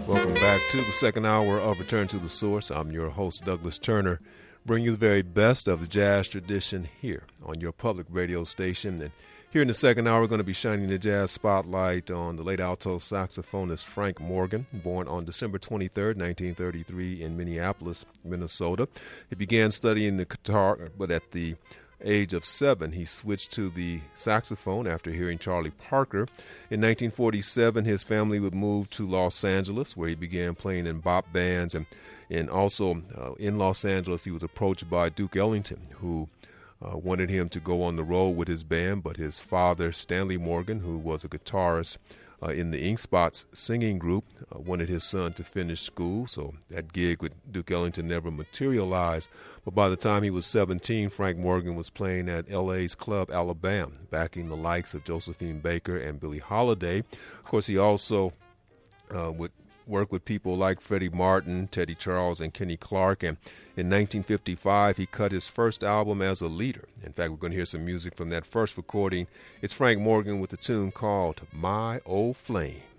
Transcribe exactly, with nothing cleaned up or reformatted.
Welcome back to the second hour of Return to the Source. I'm your host, Douglas Turner, bringing you the very best of the jazz tradition here on your public radio station. And here in the second hour, we're going to be shining the jazz spotlight on the late alto saxophonist Frank Morgan, born on December twenty-third, nineteen thirty-three in Minneapolis, Minnesota. He began studying the guitar, but at the age of seven, he switched to the saxophone after hearing Charlie Parker. In nineteen forty-seven, his family would move to Los Angeles, where he began playing in bop bands. And, and also uh, in Los Angeles, he was approached by Duke Ellington, who uh, wanted him to go on the road with his band. But his father, Stanley Morgan, who was a guitarist Uh, in the Ink Spots singing group, uh, wanted his son to finish school, so that gig with Duke Ellington never materialized. But by the time he was seventeen, Frank Morgan was playing at L A's Club Alabama, backing the likes of Josephine Baker and Billie Holiday. Of course, he also uh, would work with people like Freddie Martin, Teddy Charles, and Kenny Clark. And in nineteen fifty-five, he cut his first album as a leader. In fact, we're going to hear some music from that first recording. It's Frank Morgan with a tune called My Old Flame.